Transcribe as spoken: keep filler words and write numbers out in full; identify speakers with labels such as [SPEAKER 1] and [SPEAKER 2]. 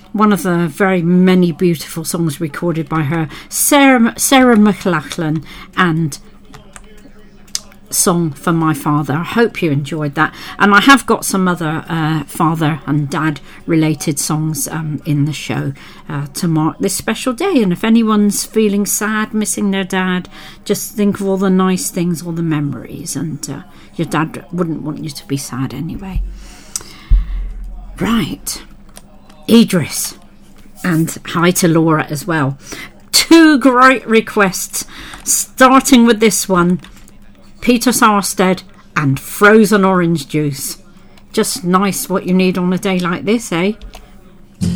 [SPEAKER 1] one of the very many beautiful songs recorded by her, Sarah, Sarah McLachlan, and Song for My Father. I hope you enjoyed that, and I have got some other uh, father and dad related songs um, in the show uh, to mark this special day. And if anyone's feeling sad, missing their dad, just think of all the nice things, all the memories, and uh, your dad wouldn't want you to be sad anyway. Right, Idris, and hi to Laura as well. Two great requests, starting with this one, Peter Sarsted and Frozen Orange Juice. Just nice, what you need on a day like this, eh?